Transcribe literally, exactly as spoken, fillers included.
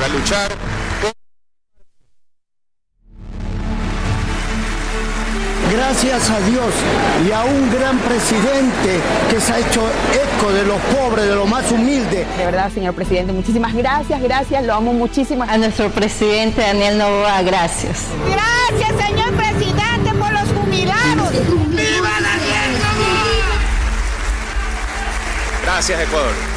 a luchar por... Gracias a Dios y a un gran presidente que se ha hecho eco de los pobres, de los más humildes. De verdad, señor presidente, muchísimas gracias, gracias, lo amo muchísimo. A nuestro presidente Daniel Noboa, gracias. Gracias, señor presidente, por los jubilados. ¡Viva Daniel Noboa! Gracias, Ecuador.